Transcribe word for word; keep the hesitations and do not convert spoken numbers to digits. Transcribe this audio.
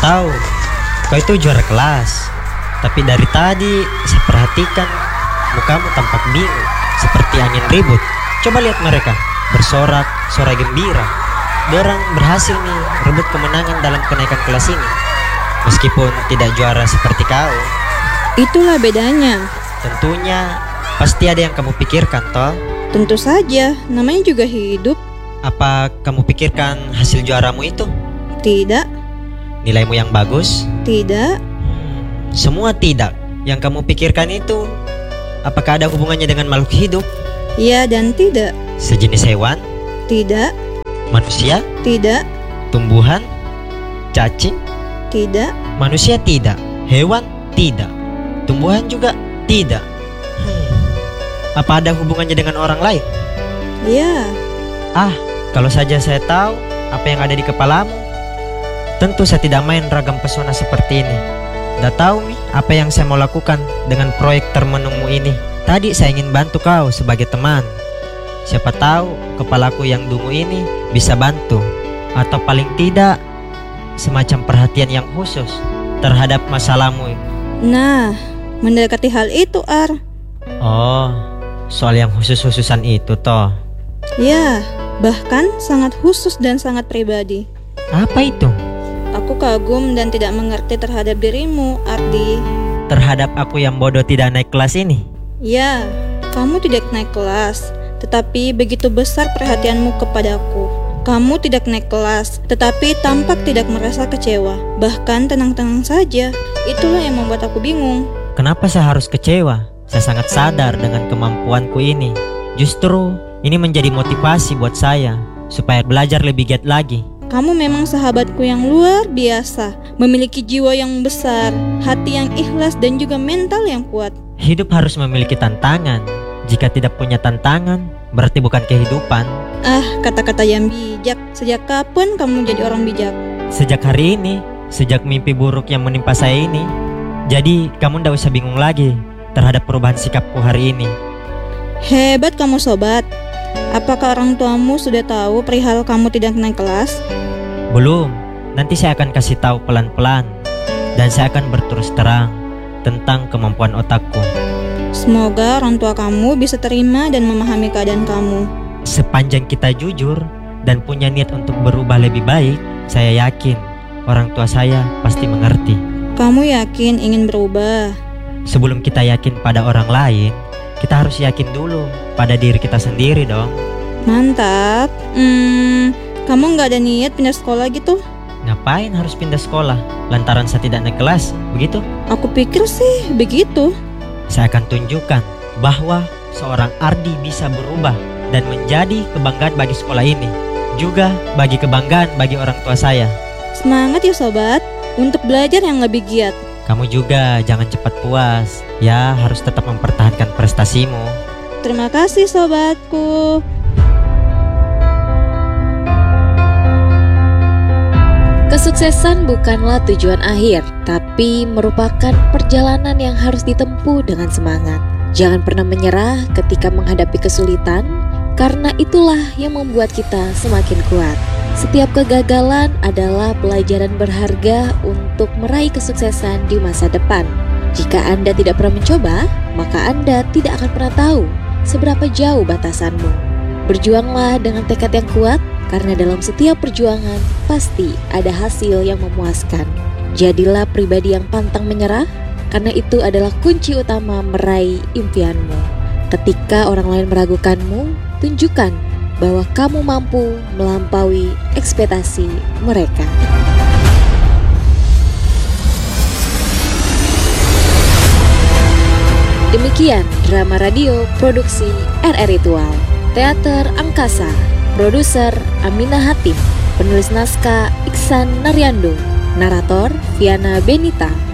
tahu kau itu juara kelas, tapi dari tadi saya perhatikan mukamu tampak bingung, seperti angin ribut. Coba lihat mereka, bersorak, sorak gembira. Dorang berhasil nih rebut kemenangan dalam kenaikan kelas ini. Meskipun tidak juara seperti kau. Itulah bedanya. Tentunya pasti ada yang kamu pikirkan, toh? Tentu saja, namanya juga hidup. Apa kamu pikirkan hasil juaramu itu? Tidak. Nilaimu yang bagus? Tidak. Hmm, semua tidak. Yang kamu pikirkan itu, apakah ada hubungannya dengan makhluk hidup? Ya dan tidak. Sejenis hewan? Tidak. Manusia? Tidak. Tumbuhan? Cacing? Tidak. Manusia tidak. Hewan? Tidak. Tumbuhan juga? Tidak. Hmm. Apa ada hubungannya dengan orang lain? Ya. Ah, kalau saja saya tahu apa yang ada di kepalamu, tentu saya tidak main ragam pesona seperti ini. Udah tahu nih apa yang saya mau lakukan dengan proyek termenungmu ini. Tadi saya ingin bantu kau sebagai teman. Siapa tahu kepalaku yang dungu ini bisa bantu, atau paling tidak semacam perhatian yang khusus terhadap masalahmu. Nah, mendekati hal itu, Ar. Oh, soal yang khusus-khususan itu toh. Ya, bahkan sangat khusus dan sangat pribadi. Apa itu? Aku kagum dan tidak mengerti terhadap dirimu, Ardi. Terhadap aku yang bodoh tidak naik kelas ini? Ya, kamu tidak naik kelas, tetapi begitu besar perhatianmu kepadaku. Kamu tidak naik kelas, tetapi tampak tidak merasa kecewa. Bahkan tenang-tenang saja. Itulah yang membuat aku bingung. Kenapa saya harus kecewa? Saya sangat sadar dengan kemampuanku ini. Justru ini menjadi motivasi buat saya supaya belajar lebih giat lagi. Kamu memang sahabatku yang luar biasa, memiliki jiwa yang besar, hati yang ikhlas dan juga mental yang kuat. Hidup harus memiliki tantangan. Jika tidak punya tantangan, berarti bukan kehidupan. Ah, kata-kata yang bijak. Sejak kapan kamu jadi orang bijak? Sejak hari ini, sejak mimpi buruk yang menimpa saya ini. Jadi kamu ndak usah bingung lagi terhadap perubahan sikapku hari ini. Hebat kamu sobat. Apakah orang tuamu sudah tahu perihal kamu tidak naik kelas? Belum, nanti saya akan kasih tahu pelan-pelan. Dan saya akan berterus terang tentang kemampuan otakku. Semoga orang tua kamu bisa terima dan memahami keadaan kamu. Sepanjang kita jujur dan punya niat untuk berubah lebih baik, saya yakin orang tua saya pasti mengerti. Kamu yakin ingin berubah? Sebelum kita yakin pada orang lain, kita harus yakin dulu pada diri kita sendiri dong. Mantap. Hmm, kamu gak ada niat pindah sekolah gitu? Ngapain harus pindah sekolah? Lantaran saya tidak naik kelas, begitu? Aku pikir sih begitu. Saya akan tunjukkan bahwa seorang Ardi bisa berubah dan menjadi kebanggaan bagi sekolah ini. Juga bagi kebanggaan bagi orang tua saya. Semangat ya sobat, untuk belajar yang lebih giat. Kamu juga jangan cepat puas. Ya, harus tetap mempertahankan prestasimu. Terima kasih sobatku. Kesuksesan bukanlah tujuan akhir, tapi merupakan perjalanan yang harus ditempuh dengan semangat. Jangan pernah menyerah ketika menghadapi kesulitan, karena itulah yang membuat kita semakin kuat. Setiap kegagalan adalah pelajaran berharga untuk meraih kesuksesan di masa depan. Jika Anda tidak pernah mencoba, maka Anda tidak akan pernah tahu seberapa jauh batasanmu. Berjuanglah dengan tekad yang kuat, karena dalam setiap perjuangan pasti ada hasil yang memuaskan. Jadilah pribadi yang pantang menyerah, karena itu adalah kunci utama meraih impianmu. Ketika orang lain meragukanmu, tunjukkan bahwa kamu mampu melampaui ekspektasi mereka. Demikian drama radio produksi R R Ritual, Teater Angkasa. Produser Aminah Hatim, penulis naskah Iksan Naryando, narator Viana Benita.